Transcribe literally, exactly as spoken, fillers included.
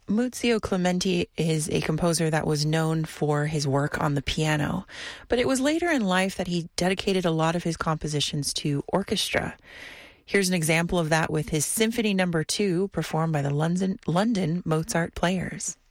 Muzio Clementi is a composer that was known for his work on the piano, but it was later in life that he dedicated a lot of his compositions to orchestra. Here's an example of that with his Symphony Number Two, performed by the London, London Mozart Players.